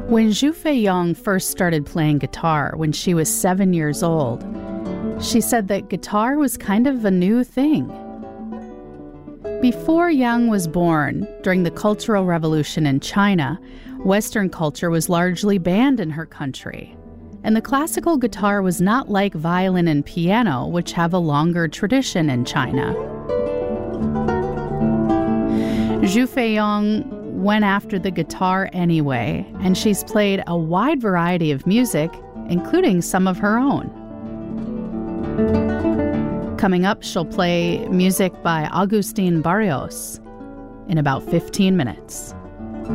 When Zhu Feiyong first started playing guitar when she was 7 years old, she said that guitar was kind of a new thing. Before Yang was born, during the Cultural Revolution in China, Western culture was largely banned in her country. And the classical guitar was not like violin and piano, which have a longer tradition in China. Zhu Feiyong went after the guitar anyway, and she's played a wide variety of music, including some of her own. Coming up, she'll play music by Agustin Barrios in about 15 minutes.